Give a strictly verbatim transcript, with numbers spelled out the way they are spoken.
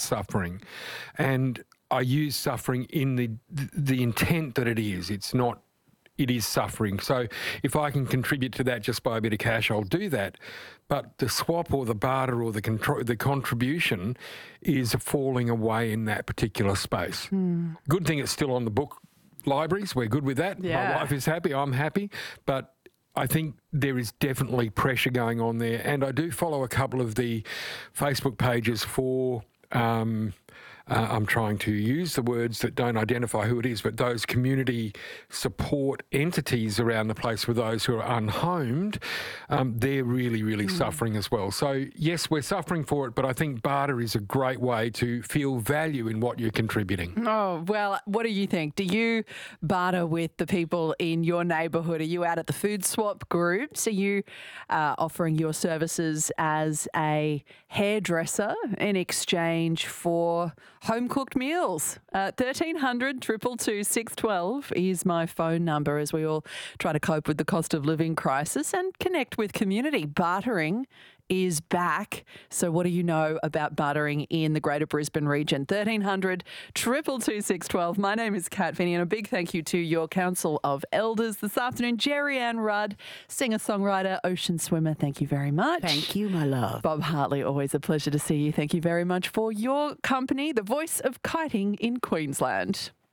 suffering. And I use suffering in the the intent that it is. It's not, it is suffering. So if I can contribute to that just by a bit of cash, I'll do that. But the swap or the barter or the contro- the contribution is falling away in that particular space. Mm. Good thing it's still on the book libraries. We're good with that. Yeah. My wife is happy. I'm happy. But I think there is definitely pressure going on there. And I do follow a couple of the Facebook pages for... Um, Uh, I'm trying to use the words that don't identify who it is, but those community support entities around the place for those who are unhomed, um, they're really, really mm. suffering as well. So, yes, we're suffering for it, but I think barter is a great way to feel value in what you're contributing. Oh, well, what do you think? Do you barter with the people in your neighbourhood? Are you out at the food swap groups? Are you uh, offering your services as a hairdresser in exchange for home-cooked meals? Uh, thirteen hundred, two two two, six one two is my phone number as we all try to cope with the cost of living crisis and connect with community. Bartering is back. So what do you know about bartering in the Greater Brisbane region? thirteen hundred, two two two, six one two. My name is Kat Finney, and a big thank you to your Council of Elders this afternoon. Jerry Ann Rudd, singer-songwriter, ocean swimmer, thank you very much. Thank you, my love. Bob Hartley, always a pleasure to see you. Thank you very much for your company, the voice of kiting in Queensland.